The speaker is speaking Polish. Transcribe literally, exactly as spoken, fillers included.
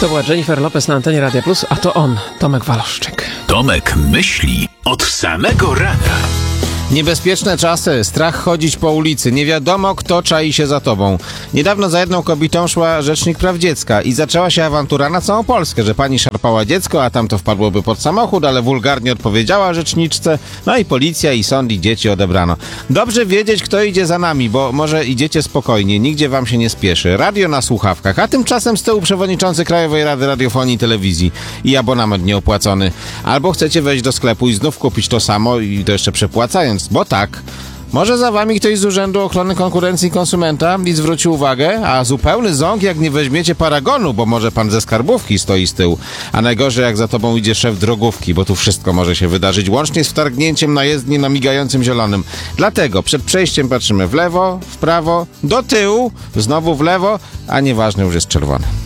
To była Jennifer Lopez na antenie Radia Plus, a to on, Tomek Waloszczyk. Tomek myśli od samego rana. Niebezpieczne czasy, strach chodzić po ulicy, nie wiadomo kto czai się za tobą. Niedawno za jedną kobietą szła rzecznik praw dziecka i zaczęła się awantura na całą Polskę, że pani szarpała dziecko, a tamto wpadłoby pod samochód, ale wulgarnie odpowiedziała rzeczniczce, no i policja, i sąd, i dzieci odebrano. Dobrze wiedzieć, kto idzie za nami, bo może idziecie spokojnie, nigdzie wam się nie spieszy. Radio na słuchawkach, a tymczasem z tyłu przewodniczący Krajowej Rady Radiofonii i Telewizji i abonament nieopłacony. Albo chcecie wejść do sklepu i znów kupić to samo i to jeszcze przepłacając. Bo tak, może za wami ktoś z Urzędu Ochrony Konkurencji i Konsumenta i zwróci uwagę, a zupełny ząg jak nie weźmiecie paragonu, bo może pan ze skarbówki stoi z tyłu, a najgorzej jak za tobą idzie szef drogówki, bo tu wszystko może się wydarzyć, łącznie z wtargnięciem na jezdni na migającym zielonym. Dlatego przed przejściem patrzymy w lewo, w prawo, do tyłu, znowu w lewo, a nieważne, już jest czerwone.